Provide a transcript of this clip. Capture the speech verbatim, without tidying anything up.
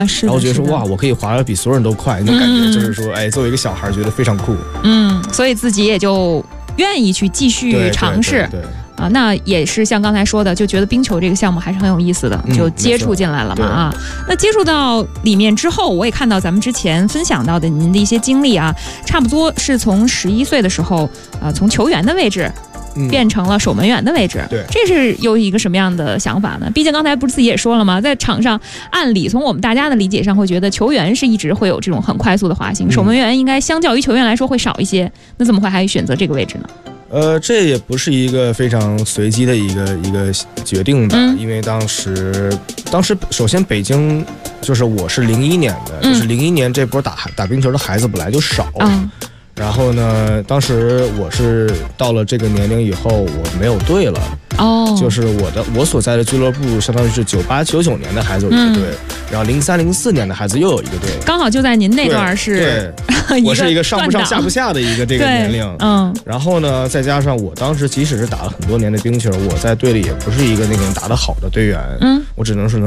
是然后我觉得说哇，我可以滑得比所有人都快，那种感觉就是说，哎，作为一个小孩觉得非常酷。 嗯，所以自己也就愿意去继续尝试。 对。对对对啊，那也是像刚才说的，就觉得冰球这个项目还是很有意思的，就接触进来了嘛、嗯、啊。那接触到里面之后，我也看到咱们之前分享到的您的一些经历啊，差不多是从十一岁的时候，啊，从球员的位置。变成了守门员的位置， 对， 这是有一个什么样的想法呢？毕竟刚才不是自己也说了吗？在场上，按理从我们大家的理解上，会觉得球员是一直会有这种很快速的滑行，嗯、守门员应该相较于球员来说会少一些，那怎么会还选择这个位置呢？ 呃，这也不是一个非常随机的一个一个决定的，嗯、因为当时，当时首先北京就是我是零一年的，嗯、就是零一年这波打打冰球的孩子本来就少。嗯然后呢，当时我是到了这个年龄以后，我没有队了。哦，就是我的我所在的俱乐部，相当于是九八九九年的孩子有一个队，嗯、然后零三零四年的孩子又有一个队， 刚好就在您那段是， 对，我是一个上不上下不下的一个这个年龄。 嗯， 然后呢，再加上我当时即使是打了很多年的冰球，我在队里也不是一个那种打得好的队员。嗯，我只能是能。